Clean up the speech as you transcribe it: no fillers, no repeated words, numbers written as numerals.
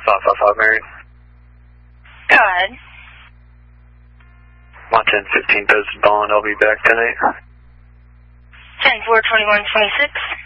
555 Marion. Go ahead. Montana 15 posted Bond. I'll be back tonight. 10-4-21-26.